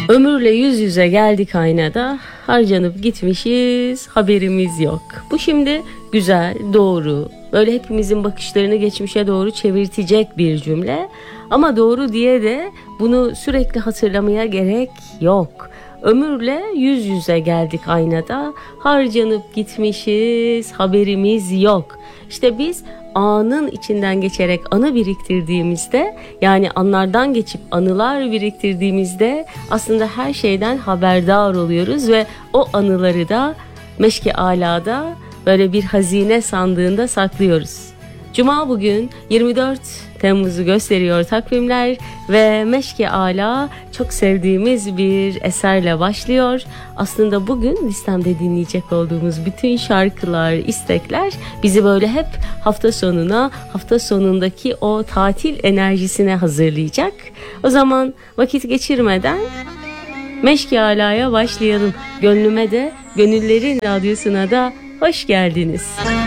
Ömürle yüz yüze geldik aynada, harcanıp gitmişiz, haberimiz yok. Bu şimdi güzel, doğru, böyle hepimizin bakışlarını geçmişe doğru çevirtecek bir cümle. Ama doğru diye de bunu sürekli hatırlamaya gerek yok. Ömürle yüz yüze geldik aynada, harcanıp gitmişiz, haberimiz yok. İşte biz anın içinden geçerek anı biriktirdiğimizde, yani anlardan geçip anılar biriktirdiğimizde aslında her şeyden haberdar oluyoruz ve o anıları da Meşk-i Alâ'da böyle bir hazine sandığında saklıyoruz. Cuma bugün 24 Temmuz'u gösteriyor takvimler ve Meşk-i Alâ çok sevdiğimiz bir eserle başlıyor. Aslında bugün listemde dinleyecek olduğumuz bütün şarkılar, istekler bizi böyle hep hafta sonuna, hafta sonundaki o tatil enerjisine hazırlayacak. O zaman vakit geçirmeden Meşk-i Alâ'ya başlayalım. Gönlüme de, Gönüllerin Radyosu'na da hoş geldiniz.